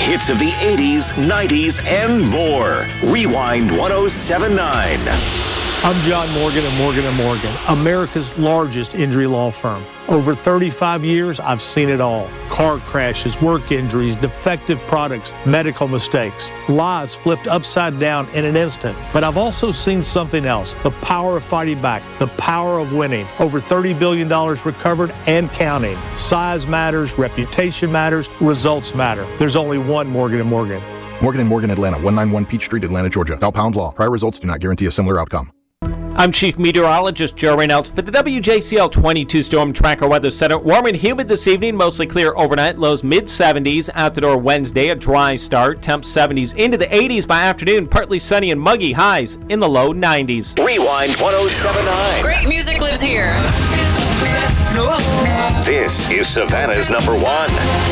hits of the 80s, 90s, and more. Rewind 1079. I'm John Morgan of Morgan & Morgan, America's largest injury law firm. Over 35 years, I've seen it all. Car crashes, work injuries, defective products, medical mistakes, lives flipped upside down in an instant. But I've also seen something else, the power of fighting back, the power of winning. Over $30 billion recovered and counting. Size matters, reputation matters, results matter. There's only one Morgan & Morgan. Morgan & Morgan, Atlanta, 191 Peachtree, Atlanta, Georgia. Thou pound law. Prior results do not guarantee a similar outcome. I'm Chief Meteorologist Joe Reynolds for the WJCL 22 Storm Tracker Weather Center. Warm and humid this evening, mostly clear overnight. Lows mid-70s. Out the door Wednesday, a dry start. Temps 70s into the 80s by afternoon. Partly sunny and muggy. Highs in the low 90s. Rewind 1079. Great music lives here. This is Savannah's number one.